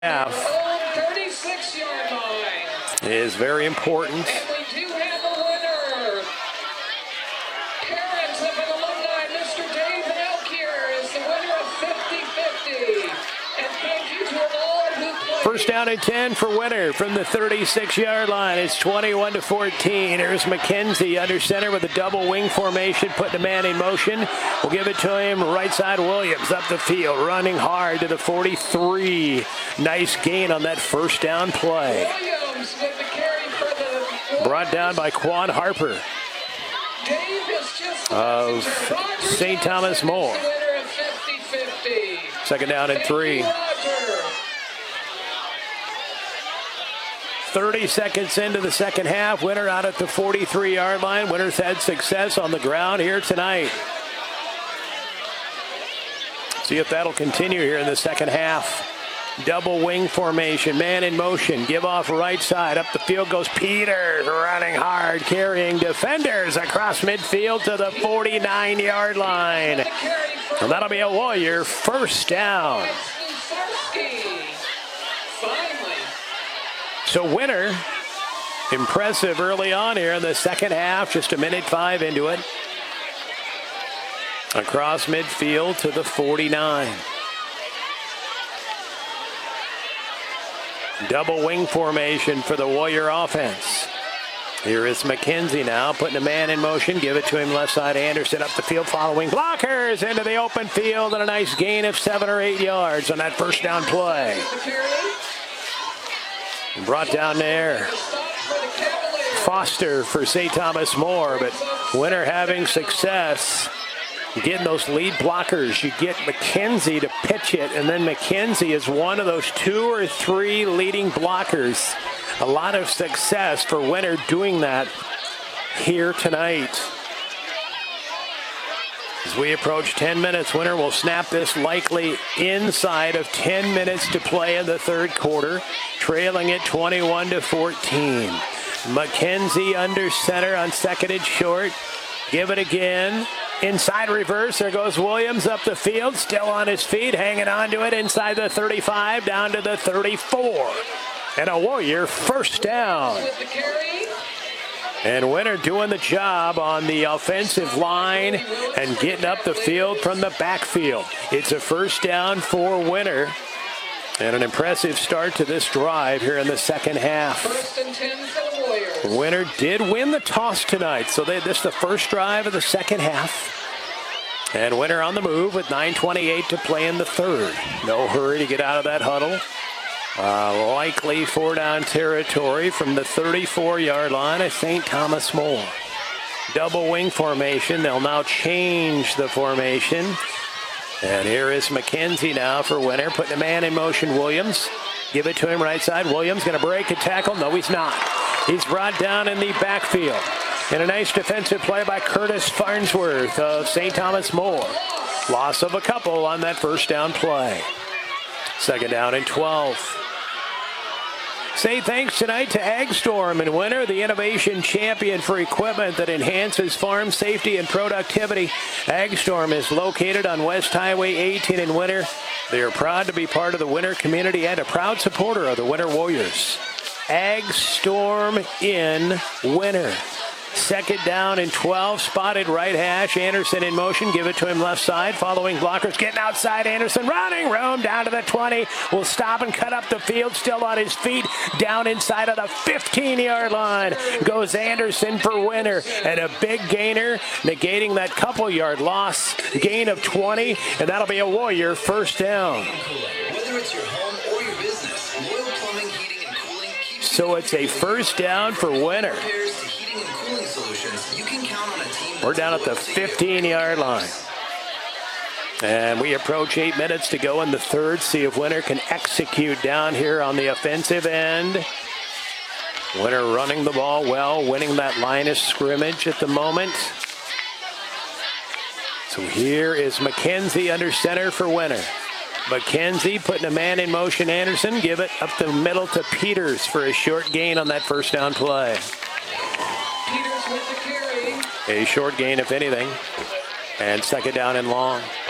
half 36-yard line. is very important. And we do have a winner. Parents of an alumni, Mr. Dave Elkier is the winner of 50-50. And thank you to all who played. First down and 10 for Winter from the 36-yard line. It's 21-14. Here's McKenzie under center with a double wing formation, putting a man in motion. We'll give it to him. Right side Williams up the field, running hard to the 43. Nice gain on that first down play. Williams with the carry for the Brought down by Quan Harper Dave is just of St. Thomas More. the winner of 50-50. Second down and 3. Roger. 30 seconds into the second half. Winter out at the 43-yard line. Winter's had success on the ground here tonight. See if that'll continue here in the second half. Double wing formation, man in motion. Give off right side. Up the field goes Peters, running hard, carrying defenders across midfield to the 49-yard line. And that'll be a Warrior first down. Slusarski. Finally. So Winter, impressive early on here in the second half. Just a minute 5 into it. Across midfield to the 49. Double wing formation for the Warrior offense. Here is McKenzie now, putting a man in motion. Give it to him left side. Anderson up the field, following blockers into the open field, and a nice gain of 7 or 8 yards on that first down play. Brought down there. Foster for St. Thomas More, but Winter having success getting those lead blockers. You get McKenzie to pitch it, and then McKenzie is one of those 2 or 3 leading blockers. A lot of success for Winter doing that here tonight. As we approach 10 minutes, Winter will snap this likely inside of 10 minutes to play in the third quarter, trailing it 21-14. McKenzie under center on second and short. Give it again. Inside reverse, there goes Williams up the field, still on his feet, hanging on to it inside the 35, down to the 34. And a Warrior first down. With the carry. And Winter doing the job on the offensive line and getting up the field from the backfield. It's a first down for Winter. And an impressive start to this drive here in the second half. First and 10 for the Warriors. Winter did win the toss tonight, so this is the first drive of the second half. And Winter on the move with 9:28 to play in the third. No hurry to get out of that huddle. Likely 4-down territory from the 34-yard line of St. Thomas More. Double wing formation. They'll now change the formation. And here is McKenzie now for Winter, putting a man in motion. Williams, give it to him right side. Williams going to break a tackle. No, he's not. He's brought down in the backfield. And a nice defensive play by Curtis Farnsworth of St. Thomas More. Loss of a couple on that first down play. Second down and 12. Say thanks tonight to AgStorm and Winter, the innovation champion for equipment that enhances farm safety and productivity. AgStorm is located on West Highway 18 in Winter. They are proud to be part of the Winter community and a proud supporter of the Winter Warriors. AgStorm in Winter. Second down and 12, spotted right hash. Anderson in motion, give it to him left side. Following blockers, getting outside. Anderson running, roam down to the 20. Will stop and cut up the field, still on his feet. Down inside of the 15-yard line goes Anderson for Winter. And a big gainer, negating that couple-yard loss. Gain of 20, and that'll be a Warrior first down. Whether it's your home or your business, Loyal Plumbing, Heating, and Cooling keeps So it's a first down for Winter. repairs to heating and cooling solutions. You can count on a team. We're down at the 15-yard line. And we approach 8 minutes to go in the third. See if Winter can execute down here on the offensive end. Winter running the ball well, winning that line of scrimmage at the moment. So here is McKenzie under center for Winter. McKenzie putting a man in motion. Anderson, give it up the middle to Peters for a short gain on that first down play. Peters with the carry. A short gain, if anything. And second down and long.